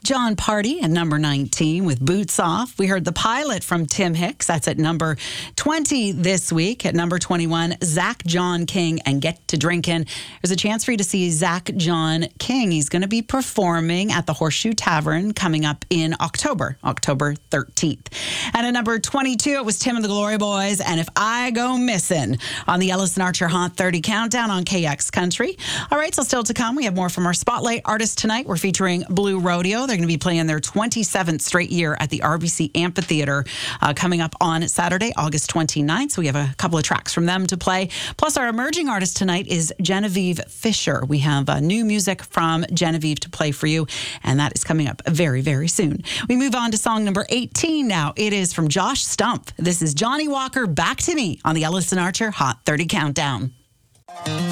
John Party at number 19 with Boots Off. We heard The Pilot from Tim Hicks. That's at number 20 this week. At number 21, Zach John King and Get to Drinkin'. There's a chance for you to see Zach John King. He's going to be performing at the Horseshoe Tavern coming up in October 13th. And at number 22, it was Tim and the Glory Boys and If I Go Missin' on the Ellison Archer Hot 30 Countdown on KX Country. All right, so still to come, we have more from our Spotlight artists tonight. We're featuring Blue Rodeo. They're going to be playing their 27th straight year at the RBC Amphitheater coming up on Saturday, August 29th. So we have a couple of tracks from them to play. Plus, our emerging artist tonight is Genevieve Fisher. We have new music from Genevieve to play for you, and that is coming up very, very soon. We move on to song number 18 now. It is from Josh Stumpf. This is Johnny Walker, Back to Me on the Ellison Archer Hot 30 Countdown.